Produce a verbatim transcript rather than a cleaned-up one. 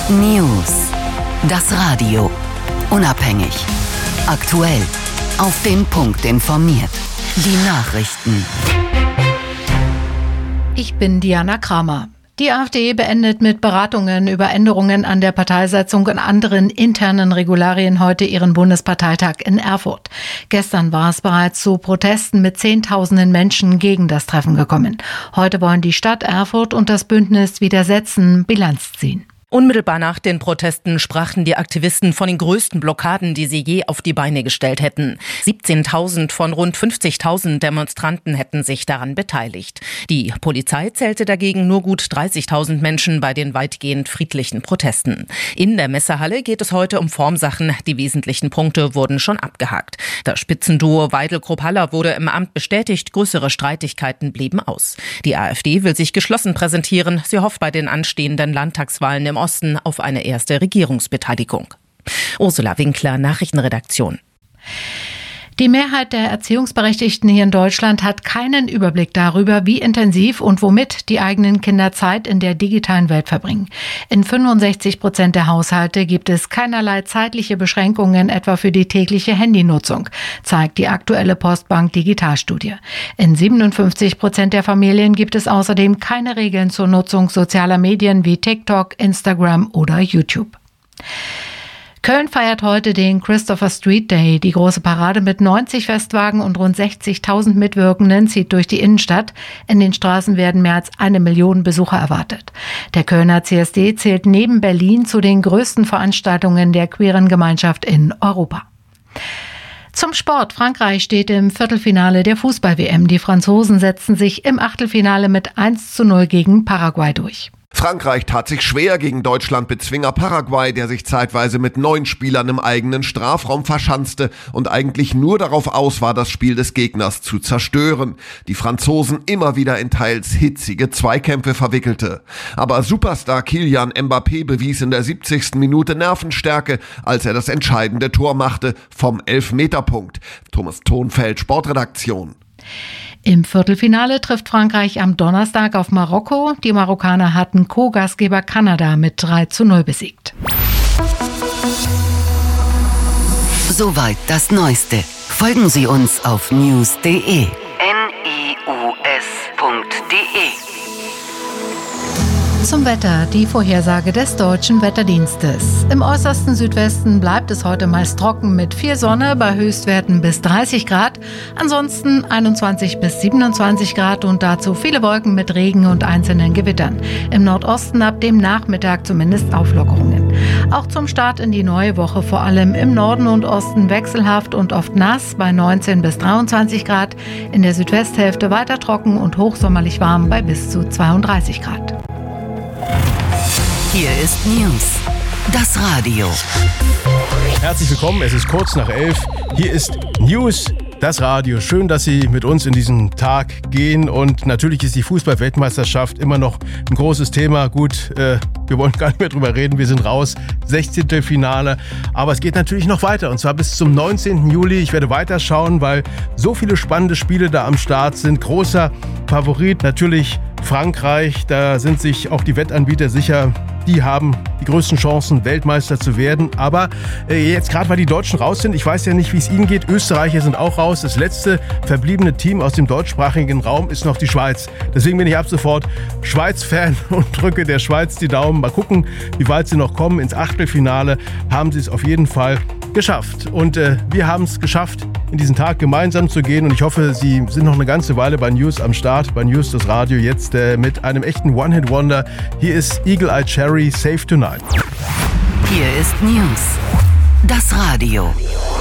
News. Das Radio. Unabhängig. Aktuell. Auf den Punkt informiert. Die Nachrichten. Ich bin Diana Kramer. Die AfD beendet mit Beratungen über Änderungen an der Parteisatzung und anderen internen Regularien heute ihren Bundesparteitag in Erfurt. Gestern war es bereits zu Protesten mit Zehntausenden Menschen gegen das Treffen gekommen. Heute wollen die Stadt Erfurt und das Bündnis Widersetzen Bilanz ziehen. Unmittelbar nach den Protesten sprachen die Aktivisten von den größten Blockaden, die sie je auf die Beine gestellt hätten. siebzehntausend von rund fünfzigtausend Demonstranten hätten sich daran beteiligt. Die Polizei zählte dagegen nur gut dreißigtausend Menschen bei den weitgehend friedlichen Protesten. In der Messehalle geht es heute um Formsachen. Die wesentlichen Punkte wurden schon abgehakt. Das Spitzenduo Weidel-Krupp-Haller wurde im Amt bestätigt. Größere Streitigkeiten blieben aus. Die AfD will sich geschlossen präsentieren. Sie hofft bei den anstehenden Landtagswahlen im Osten auf eine erste Regierungsbeteiligung. Ursula Winkler, Nachrichtenredaktion. Die Mehrheit der Erziehungsberechtigten hier in Deutschland hat keinen Überblick darüber, wie intensiv und womit die eigenen Kinder Zeit in der digitalen Welt verbringen. In fünfundsechzig Prozent der Haushalte gibt es keinerlei zeitliche Beschränkungen, etwa für die tägliche Handynutzung, zeigt die aktuelle Postbank Digitalstudie. In siebenundfünfzig Prozent der Familien gibt es außerdem keine Regeln zur Nutzung sozialer Medien wie TikTok, Instagram oder YouTube. Köln feiert heute den Christopher Street Day. Die große Parade mit neunzig Festwagen und rund sechzigtausend Mitwirkenden zieht durch die Innenstadt. In den Straßen werden mehr als eine Million Besucher erwartet. Der Kölner C S D zählt neben Berlin zu den größten Veranstaltungen der queeren Gemeinschaft in Europa. Zum Sport. Frankreich steht im Viertelfinale der Fußball-W M. Die Franzosen setzten sich im Achtelfinale mit eins zu null gegen Paraguay durch. Frankreich tat sich schwer gegen Deutschland-Bezwinger Paraguay, der sich zeitweise mit neun Spielern im eigenen Strafraum verschanzte und eigentlich nur darauf aus war, das Spiel des Gegners zu zerstören. Die Franzosen immer wieder in teils hitzige Zweikämpfe verwickelte. Aber Superstar Kylian Mbappé bewies in der siebzigsten Minute Nervenstärke, als er das entscheidende Tor machte vom Elfmeterpunkt. Thomas Thonfeld, Sportredaktion. Im Viertelfinale trifft Frankreich am Donnerstag auf Marokko. Die Marokkaner hatten Co-Gastgeber Kanada mit drei zu null besiegt. Soweit das Neueste. Folgen Sie uns auf news punkt de. N I U S punkt de. Zum Wetter, die Vorhersage des Deutschen Wetterdienstes. Im äußersten Südwesten bleibt es heute meist trocken mit viel Sonne bei Höchstwerten bis dreißig Grad. Ansonsten einundzwanzig bis siebenundzwanzig Grad und dazu viele Wolken mit Regen und einzelnen Gewittern. Im Nordosten ab dem Nachmittag zumindest Auflockerungen. Auch zum Start in die neue Woche vor allem im Norden und Osten wechselhaft und oft nass bei neunzehn bis dreiundzwanzig Grad. In der Südwesthälfte weiter trocken und hochsommerlich warm bei bis zu zweiunddreißig Grad. Hier ist News, das Radio. Herzlich willkommen, es ist kurz nach elf. Hier ist News, das Radio. Schön, dass Sie mit uns in diesen Tag gehen. Und natürlich ist die Fußball-Weltmeisterschaft immer noch ein großes Thema. Gut, äh, wir wollen gar nicht mehr drüber reden, wir sind raus. sechzehnte Finale. Aber es geht natürlich noch weiter. Und zwar bis zum neunzehnten Juli. Ich werde weiterschauen, weil so viele spannende Spiele da am Start sind. Großer Favorit natürlich Frankreich. Da sind sich auch die Wettanbieter sicher, die haben die größten Chancen, Weltmeister zu werden. Aber äh, jetzt gerade, weil die Deutschen raus sind, ich weiß ja nicht, wie es ihnen geht. Österreicher sind auch raus. Das letzte verbliebene Team aus dem deutschsprachigen Raum ist noch die Schweiz. Deswegen bin ich ab sofort Schweiz-Fan und drücke der Schweiz die Daumen. Mal gucken, wie weit sie noch kommen. Ins Achtelfinale haben sie es auf jeden Fall geschafft. Und äh, wir haben es geschafft, in diesen Tag gemeinsam zu gehen. Und ich hoffe, Sie sind noch eine ganze Weile bei News am Start. Bei News das Radio jetzt äh, mit einem echten One-Hit-Wonder. Hier ist Eagle Eye Cherry, Safe Tonight. Hier ist News, das Radio.